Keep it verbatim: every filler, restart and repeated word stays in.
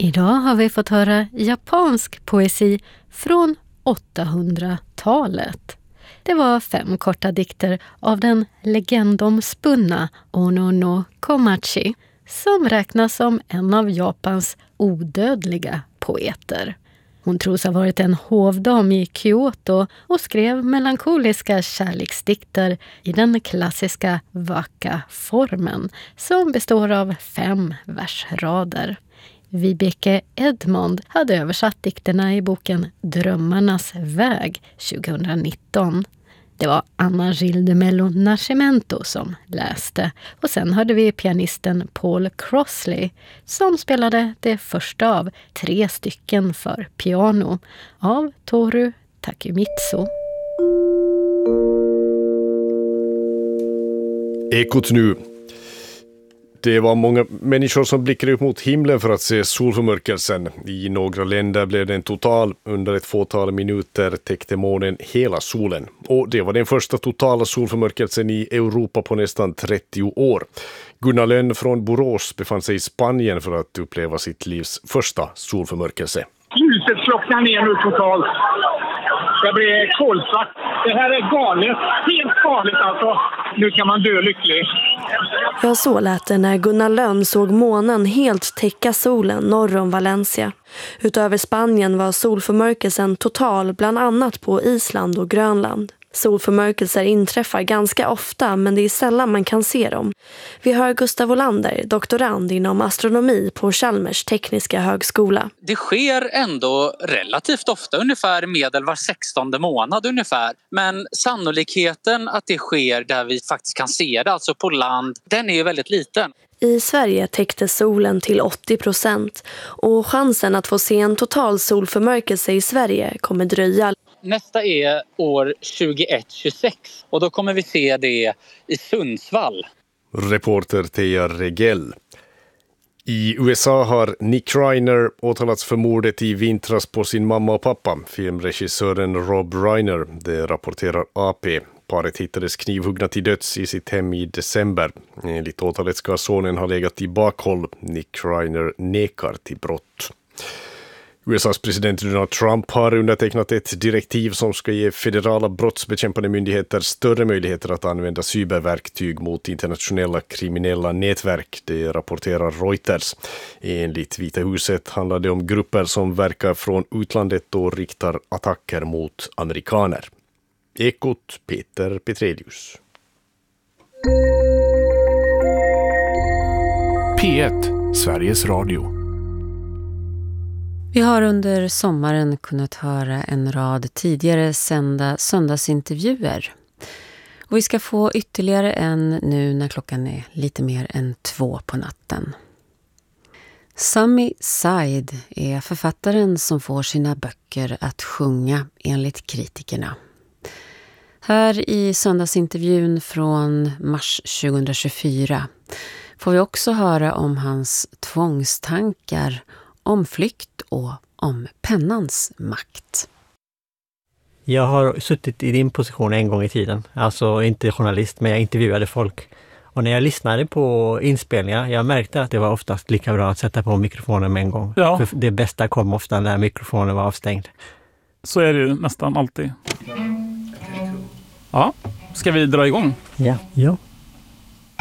Idag har vi fått höra japansk poesi från åttahundratalet. Det var fem korta dikter av den legendomspunna Ono no Komachi som räknas som en av Japans odödliga poeter. Hon tros ha varit en hovdam i Kyoto och skrev melankoliska kärleksdikter i den klassiska waka-formen som består av fem versrader. Vibeke Edmond hade översatt dikterna i boken Drömmarnas väg tjugonitton. Det var Anna Gilles de Mello Nascimento som läste och sen hörde vi pianisten Paul Crossley som spelade det första av tre stycken för piano av Toru Takemitsu. Ekot nu. Det var många människor som blickade upp mot himlen för att se solförmörkelsen. I några länder blev den total. Under ett fåtal minuter täckte månen hela solen. Och det var den första totala solförmörkelsen i Europa på nästan trettio år. Gunnar Lönn från Borås befann sig i Spanien för att uppleva sitt livs första solförmörkelse. Ljuset slocknar ner nu totalt. Det blir kolsvart. Det här är galet. Helt galet alltså. Nu kan man dö lycklig. Ja, så lät det när Gunnar Lönn såg månen helt täcka solen norr om Valencia. Utöver Spanien var solförmörkelsen total bland annat på Island och Grönland. Solförmörkelser inträffar ganska ofta, men det är sällan man kan se dem. Vi hör Gustav Olander, doktorand inom astronomi på Chalmers tekniska högskola. Det sker ändå relativt ofta, ungefär medel var sextonde månad ungefär. Men sannolikheten att det sker där vi faktiskt kan se det, alltså på land, den är ju väldigt liten. I Sverige täckte solen till åttio procent och chansen att få se en total solförmörkelse i Sverige kommer dröja. Nästa är år tjugoett tjugosex och då kommer vi se det i Sundsvall. Reporter Thea Regell. I U S A har Nick Reiner åtalats för mordet i vintras på sin mamma och pappa, filmregissören Rob Reiner. Det rapporterar A P. Paret hittades knivhuggna till döds i sitt hem i december. Enligt åtalet ska sonen ha legat i bakhåll. Nick Reiner nekar till brott. U S A:s president Donald Trump har undertecknat ett direktiv som ska ge federala brottsbekämpande myndigheter större möjligheter att använda cyberverktyg mot internationella kriminella nätverk, det rapporterar Reuters. Enligt Vita huset handlar det om grupper som verkar från utlandet och riktar attacker mot amerikaner. Ekot Peter Petrelius. P ett, Sveriges Radio. Vi har under sommaren kunnat höra en rad tidigare sända söndagsintervjuer. Och vi ska få ytterligare en nu när klockan är lite mer än två på natten. Sami Said är författaren som får sina böcker att sjunga enligt kritikerna. Här i söndagsintervjun från mars tjugohundratjugofyra får vi också höra om hans tvångstankar om flykt och om pennans makt. Jag har suttit i din position en gång i tiden. Alltså inte journalist, men jag intervjuade folk. Och när jag lyssnade på inspelningar, jag märkte att det var oftast lika bra att sätta på mikrofonen med en gång. Ja. För det bästa kom ofta när mikrofonen var avstängd. Så är det ju nästan alltid. Ja, ska vi dra igång? Ja. Ja.